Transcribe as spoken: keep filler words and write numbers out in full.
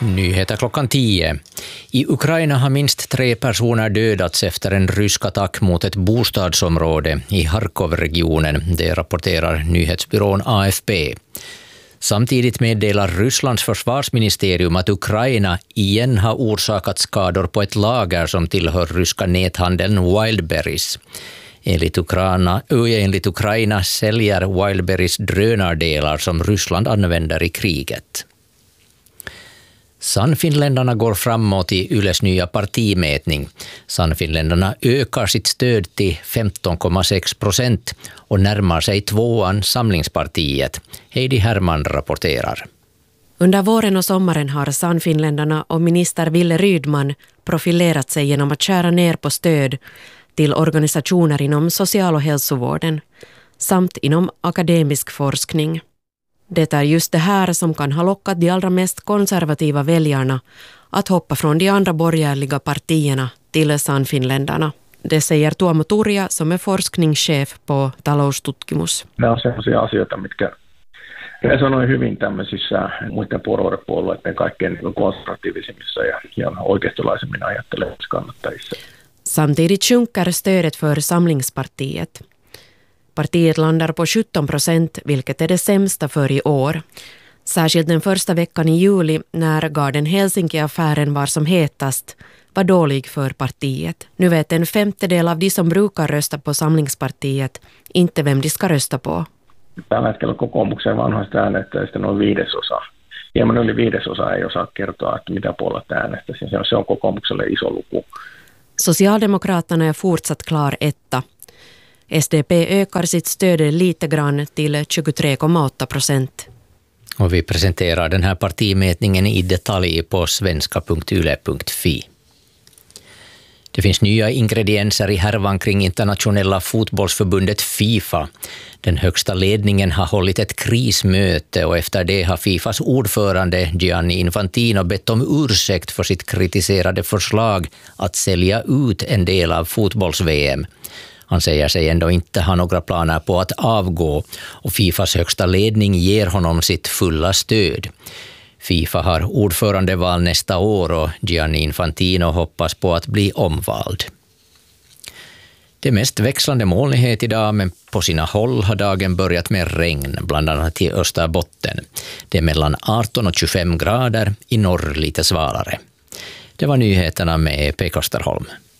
Nyheter klockan tio. I Ukraina har minst tre personer dödats efter en rysk attack mot ett bostadsområde i Harkov-regionen, det rapporterar nyhetsbyrån A F P. Samtidigt meddelar Rysslands försvarsministerium att Ukraina igen har orsakat skador på ett lager som tillhör ryska näthandeln Wildberries. Enligt Ukraina, enligt Ukraina säljer Wildberries drönardelar som Ryssland använder i kriget. Sannfinländarna går framåt i Yles nya partimätning. Sannfinländarna ökar sitt stöd till femton komma sex procent och närmar sig tvåan Samlingspartiet. Heidi Herman rapporterar. Under våren och sommaren har Sannfinländarna och minister Ville Rydman profilerat sig genom att skära ner på stöd till organisationer inom social- och hälsovården samt inom akademisk forskning. Det är just det här som kan ha lockat de allra mest konservativa väljarna att hoppa från de andra borgerliga partierna till Sannfinländarna. Det säger Tuomo Turja, som är forskningschef på taloustutkimus. Nämä on sellaisia asioita, mitkä resonoi hyvin tämmöisissä muiden puolueiden kaikkein konservatiivisimmissa ja, ja oikeistolaisemmin ajattelevissa kannattajissa. Samtidigt sjunker stödet för Samlingspartiet. Partiet landar på sjutton procent, vilket är det sämsta för i år. Särskilt den första veckan i juli, när Garden Helsinki-affären var som hetast, var dålig för partiet. Nu vet en femtedel av de som brukar rösta på Samlingspartiet inte vem de ska rösta på. Tällä hetkellä kokoomuksen vanhoista äänestäjistä noin viidesosa. Hieman yli viidesosa ei osaa kertoa, että mitä puolelta äänestäisi. Se on kokoomukselle iso luku. Socialdemokraterna är fortsatt klar etta. S D P ökar sitt stöd lite grann till tjugotre komma åtta procent. Och vi presenterar den här partimätningen i detalj på svenska punkt yle punkt fi. Det finns nya ingredienser i härvan kring internationella fotbollsförbundet FIFA. Den högsta ledningen har hållit ett krismöte och efter det har FIFAs ordförande Gianni Infantino bett om ursäkt för sitt kritiserade förslag att sälja ut en del av fotbolls-V M. Han säger sig ändå inte ha några planer på att avgå och FIFAs högsta ledning ger honom sitt fulla stöd. FIFA har ordförandeval nästa år och Gianni Infantino hoppas på att bli omvald. Det är mest växlande molnighet idag, men på sina håll har dagen börjat med regn, bland annat i Österbotten. Det är mellan arton och tjugofem grader, i norr lite svalare. Det var nyheterna med P. Kosterholm.